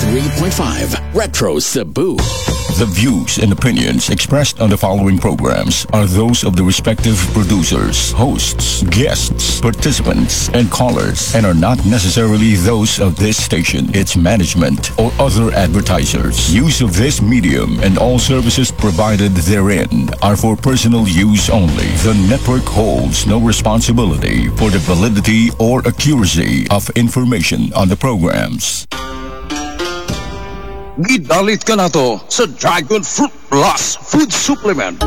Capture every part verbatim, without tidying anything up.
ninety-three point five Retro Cebu. The views and opinions expressed on the following programs are those of the respective producers, hosts, guests, participants, and callers, and are not necessarily those of this station, its management, or other advertisers. Use of this medium and all services provided therein are for personal use only. The network holds no responsibility for the validity or accuracy of information on the programs. Gidalit ka na to sa Dragon Fruit Plus Food Supplement.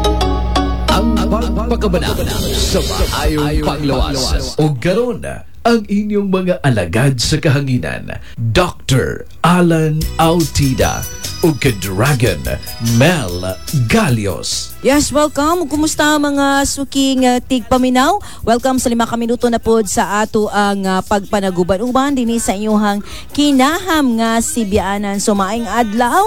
Ang pagpakabanana sa maayong panglawas. O garon ang inyong mga alagad sa kahanginan, Doctor Alan Altida o ka-Dragon Mel Galios. Yes, welcome. Kumusta mga suking uh, tigpaminaw? Welcome sa lima ka minuto na pod sa ato ang uh, pagpanaguban-uban dinhi sa inyong kinaham nga Sibianan. So maayong adlaw,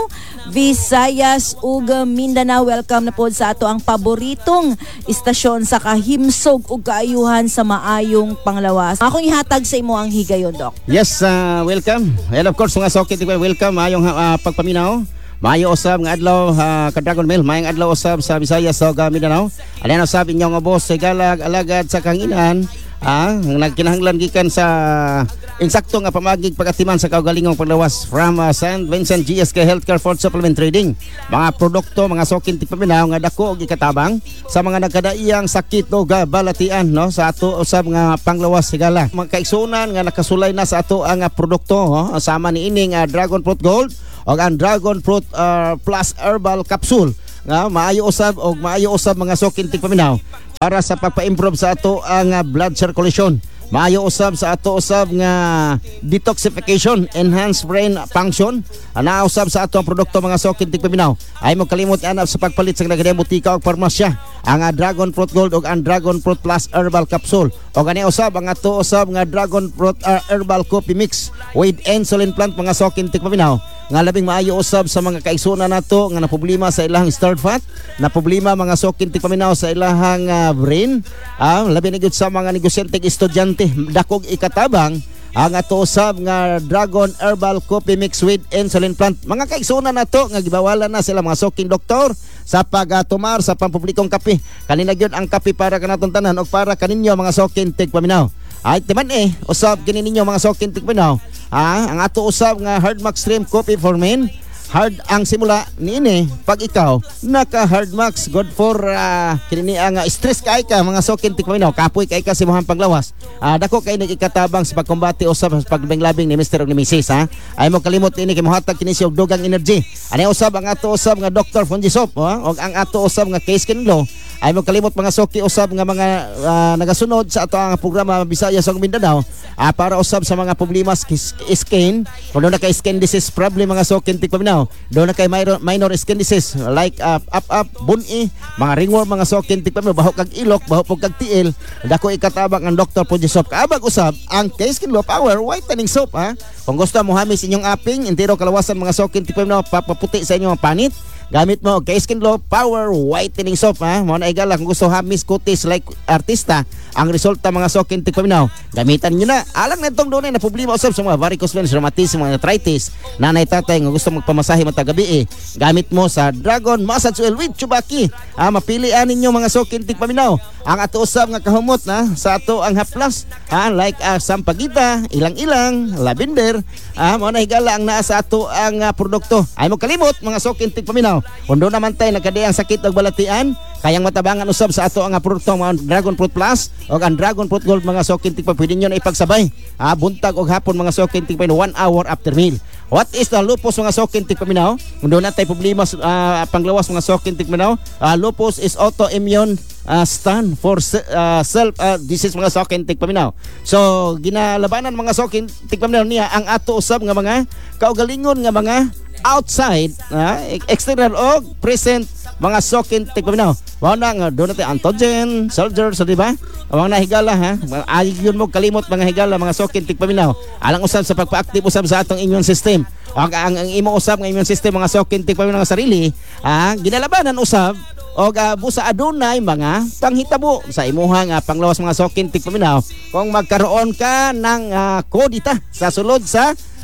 Visayas ug Mindanao. Welcome na pod sa ato ang paboritong istasyon sa kahimsog ug kaayuhan sa maayong panglawas. Akong ihatag sa imo ang higayon, Doc. Yes, uh, welcome. And of course, mga sokit, welcome. Ayong uh, pagpaminaw. Maayo usab nga adlaw uh, ka Dragon Mail, maayong adlaw usab sa Visayas ug Mindanao. Ano usab inyong boss sa galag alagad sa kanginan, ah, nagkinahanglan gikan sa insakto nga pamagig pagatiman sa kaugalingong paglawas from uh, Saint Vincent G S K Healthcare Food Supplement Trading. Mga produkto, mga sokin tigpaminaw nga dako og ikatabang sa mga nagkadaiyang sakit o balatian no sa ato usab nga panglawas sigala. Mga kaigsunan nga nakasulay na sa ato ang uh, produkto oh, sama ni ining uh, Dragon Fruit Gold o ang Dragon Fruit uh, Plus Herbal Capsule nga maayo usab og maayo usab mga sokin tigpaminaw para sa pagpa-improve sa ato ang uh, blood circulation. Maayo usab sa ato usab nga detoxification, enhanced brain function. Ana usab sa ato ang produkto mga sokin tigpaminaw. Ay mo kalimot ana sa pagpalit sa nagdayang butika o parmasya ang uh, Dragon Fruit Gold o ang Dragon Fruit Plus Herbal Capsule. O gani usab ang ato usab nga Dragon Fruit uh, Herbal Coffee Mix with insulin plant mga sokin tigpaminaw nga labing maayo usab sa mga kaigsunan nato nga naproblema sa ilahang starved fat, na problema mga sokin tigpaminaw sa ilahang uh, brain, ah, labi na gyud sa mga negosyante estudyante dakog ikatabang ang ato usab nga Dragon Herbal Coffee Mix with insulin plant. Mga kaigsunan nato nga gibawalan na sila mga soking doktor sa pagatumar sa pampublikong kape. Kanina gyud ang kape para kanaton tanan o para kaninyo mga soking tigpaminaw. Ay timan eh usab kini ninyo mga soking tigpaminaw. Ah, ang ato usab nga Hard Max Stream Coffee for Men. Hard ang simula niini pag ikaw naka Hard Max good for uh, kini ang uh, stress kay ka mga sokin tikpaminaw kapoy kay ka simuhang paglawas. Uh, dako kay nagikatabang sa pagkombate usab sa paglabing-labing ni Mister ug ni Missus ha. Ay mo kalimot ini kay mohatag kini siya og dugang energy. Ani usab ang ato usab nga Doctor Fungisop ha? Og ang ato usab nga Case Skin Law. Ay mo kalimot mga soki usab nga mga uh, nagasunod sa ato ang programa Visayas ug Mindanao uh, para usab sa mga problema sa skin. Kung doon na kay skin disease problem mga sokin tikpaminaw, doon na kay minor, minor skin disease like uh, up up buni, mga ringworm mga sokin tikpaminaw, baho kag ilok, baho pug kag tiil, dako ikatabang ang Doctor Fungisop. Kaabag usab ang Case Skin Law Power Whitening Soap ha. Kung gusto mo hamis inyong aping entero kalawasan mga sokin tikpaminaw, papaputi sa inyong panit, gamit mo Case Skin Law Power Whitening Soap ha. Mo na igala kung gusto hamis kutis like artista ang resulta mga sokin tigpaminaw, gamitan niyo na. Alang na itong doon na problema usab sa mga varicose veins, rheumatism, mga arthritis, nanay tatay nga gusto magpamasahe matagabi eh, gamit mo sa Dragon Massage Oil with Chubaki. Ah, mapilian ninyo mga sokin tigpaminaw ang ato usab nga kahumot na sa ato ang haplas ha, like uh, sampagita, ilang-ilang, lavender. Ah, mo na higala ang naa sa ato ang uh, produkto. Ay mo kalimot mga sokin tigpaminaw, kundo naman tay nagkadiyang sakit ug balatian, kayang matabangan usab sa ato ang uh, produkto mga Dragon Fruit Plus o ang Dragon Fruit Gold mga sokin tigpa, pwede nyo na ipagsabay ah, buntag o hapon mga sokin tigpa, one hour after meal. What is the lupus mga sokin tigpaminaw? Kung doon natin problema uh, panglawas mga sokin tigpaminaw, uh, lupus is autoimmune uh, stand for uh, self uh, disease mga sokin tigpaminaw. So ginalabanan mga sokin tigpaminaw niya ang ato usab nga mga kaugalingon nga mga outside uh, external o present mga sokin tigpaminaw. Mao na nga doon natin antigen soldier so di ba? Ang na higala ha. Ayun mo kalimot mga higala mga sokin tigpaminaw. Alang usab sa pagpa-active usab sa atong immune system. Ang ang, ang imo usab nga immune system mga sokin tigpaminaw nga sarili, ah ginalabanan usab og uh, busa adunay mga panghitabo sa imuhang uh, panglawas mga sokin tigpaminaw kung magkaroon ka ng uh, kodita sa sulod sa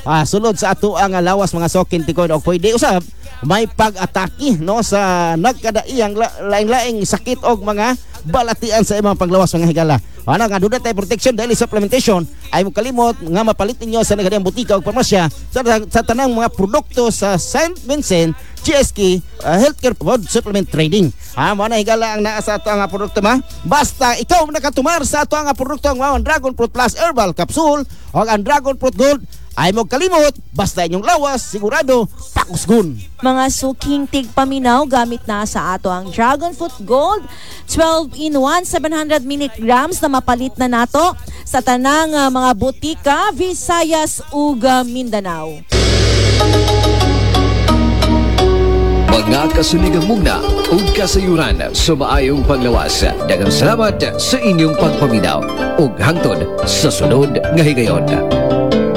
ah, sulod sa ato ang lawas mga sokin tikoy og pwede usab may pag-atake no sa nagkadaiyang la- laing-laing sakit og mga balatian sa imong panglawas mga higala. Ano nga duda tay protection daily supplementation ay mo kalimot nga mapalit ninyo sa nagadiyang butika o parmasya sa, sa tanang mga produkto sa Saint Vincent G S K uh, Healthcare Food Supplement Trading. Ha mo na higala ang naa sa ato nga produkto ma. Basta ikaw nakatumar sa ato nga produkto ang mga Dragon Fruit Plus Herbal Capsule o ang Dragon Fruit Gold ay mo kalimot basta inyong lawas sigurado pakusgon. Mga suking tigpaminaw gamit na sa ato ang Dragon Fruit Gold twelve in one seven hundred milligrams na mapalit na nato sa tanang uh, mga butika Visayas ug Mindanao. Mga kasuligang muna ug kasayuran sa maayong paglawas. Daghang salamat sa inyong pagpaminaw ug hangtod sa sunod nga higayon.